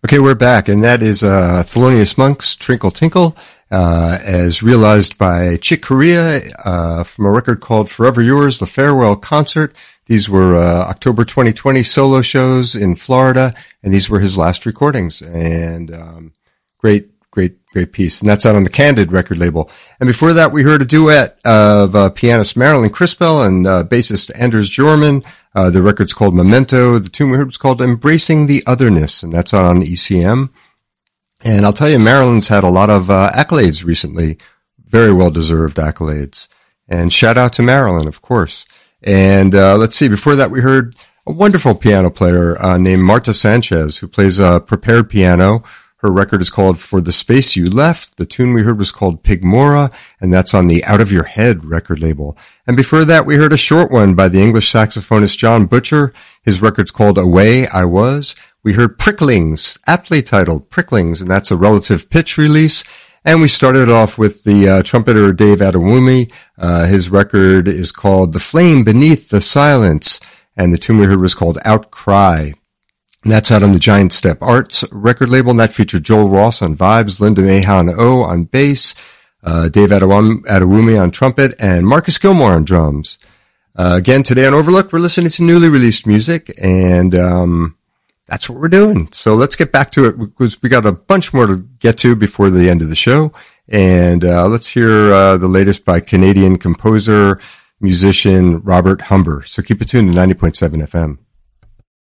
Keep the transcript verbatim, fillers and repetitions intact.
Okay, we're back, and that is uh, Thelonious Monk's Trinkle Tinkle, uh, as realized by Chick Corea uh, from a record called Forever Yours, The Farewell Concert. These were uh, October twenty twenty solo shows in Florida, and these were his last recordings. And um, great, great, great piece. And that's out on the Candid record label. And before that, we heard a duet of uh, pianist Marilyn Crispell and uh, bassist Anders Jorman. Uh, the record's called Memento. The tune we heard was called Embracing the Otherness, and that's out on E C M. And I'll tell you, Marilyn's had a lot of uh, accolades recently, very well-deserved accolades. And shout out to Marilyn, of course. And uh, let's see, before that we heard a wonderful piano player uh, named Marta Sanchez, who plays a prepared piano. Her record is called For the Space You Left. The tune we heard was called Pigmora, and that's on the Out of Your Head record label. And before that, we heard a short one by the English saxophonist John Butcher. His record's called Away I Was. We heard Pricklings, aptly titled Pricklings, and that's a relative pitch release. And we started off with the uh, trumpeter Dave Adewumi. Uh, his record is called The Flame Beneath the Silence, and the tune we heard was called Outcry. And that's out on the Giant Step Arts record label, and that featured Joel Ross on vibes, Linda Mahan O on bass, uh, Dave Adewumi on trumpet, and Marcus Gilmore on drums. Uh, again, today on Overlook, we're listening to newly released music, and um, that's what we're doing. So let's get back to it, because we got a bunch more to get to before the end of the show. And uh, let's hear uh, the latest by Canadian composer, musician Robert Humber. So keep it tuned to ninety point seven F M.